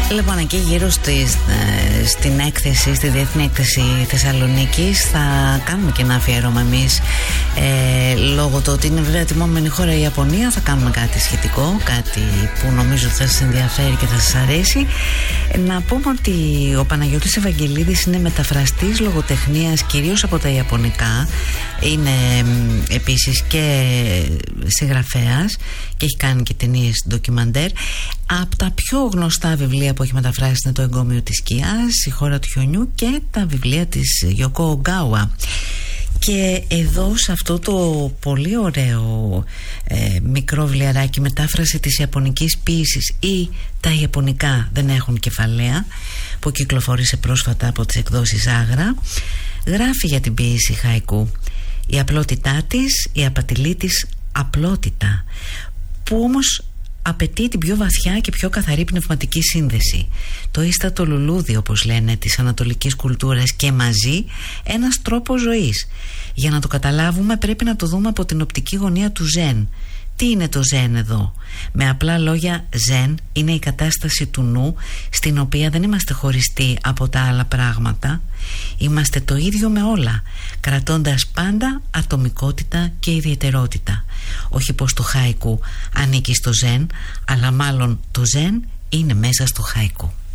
Λοιπόν, εκεί γύρω στην έκθεση, στη Διεθνή Έκθεση Θεσσαλονίκης, θα κάνουμε και ένα αφιέρωμα εμείς. Λόγω του ότι είναι βέβαια τιμόμενη χώρα η Ιαπωνία, θα κάνουμε κάτι σχετικό, κάτι που νομίζω θα σας ενδιαφέρει και θα σας αρέσει. Να πούμε ότι ο Παναγιώτης Ευαγγελίδης είναι μεταφραστής λογοτεχνίας, κυρίως από τα Ιαπωνικά. Είναι επίσης και συγγραφέας και έχει κάνει και ταινίες ντοκιμαντέρ. Από τα πιο γνωστά βιβλία που έχει μεταφράσει είναι το Εγκόμιο της Σκιάς, η Χώρα του Χιονιού και τα βιβλία της Γιοκό Ογκάουα. Και εδώ σε αυτό το πολύ ωραίο μικρό βιβλιαράκι, μετάφραση της Ιαπωνικής ποίησης ή τα Ιαπωνικά δεν έχουν κεφαλαία, που κυκλοφόρησε πρόσφατα από τις εκδόσεις Άγρα, γράφει για την ποίηση χαϊκού. Η απλότητά της, η απατηλή της απλότητα, που όμως απαιτεί την πιο βαθιά και πιο καθαρή πνευματική σύνδεση. Το ίστατο λουλούδι, όπως λένε, της ανατολικής κουλτούρας και μαζί ένας τρόπος ζωής. Για να το καταλάβουμε πρέπει να το δούμε από την οπτική γωνία του Ζεν. Τι είναι το Ζεν εδώ? Με απλά λόγια, Ζεν είναι η κατάσταση του νου στην οποία δεν είμαστε χωριστοί από τα άλλα πράγματα. Είμαστε το ίδιο με όλα, κρατώντας πάντα ατομικότητα και ιδιαιτερότητα. Όχι πως το χάικου ανήκει στο Ζεν, αλλά μάλλον το Ζεν είναι μέσα στο χάικου.